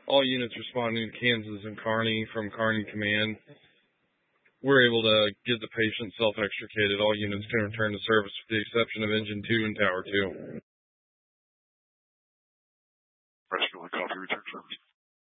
All units responding to Kansas and Kearney from Kearney Command. We're able to get the patient self-extricated. All units can return to service with the exception of Engine 2 and Tower 2. Rescue Copy, return service.